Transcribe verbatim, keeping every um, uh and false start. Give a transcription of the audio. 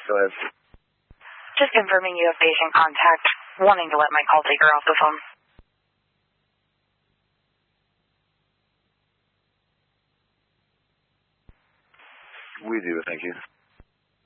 Go ahead. Just confirming you have patient contact. Wanting to let my call taker off the phone. We do, thank you.